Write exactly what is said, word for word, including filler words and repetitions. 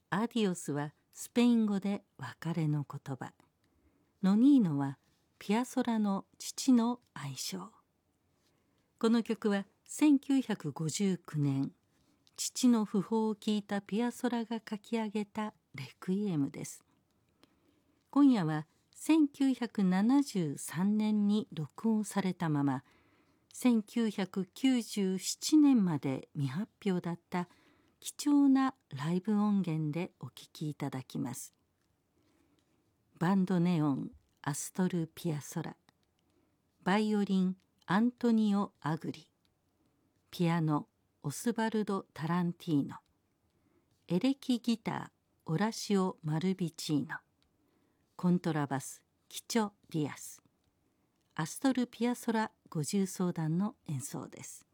アディオスはスペイン語で別れの言葉。ノニーノはピアソラの父の愛称。この曲はせんきゅうひゃくごじゅうきゅうねん、父の訃報を聞いたピアソラが書き上げたレクイエムです。今夜はせんきゅうひゃくななじゅうさんねんに録音されたまま、せんきゅうひゃくきゅうじゅうななねんまで未発表だった貴重なライブ音源でお聴きいただきます。バンドネオン、アストル・ピアソラ、バイオリン、アントニオ・アグリ、ピアノ、オスバルド・タランティーノ、エレキギター、オラシオ・マルビチーノ、コントラバス、キチョ・ディアス、アストル・ピアソラ五重奏団の演奏です。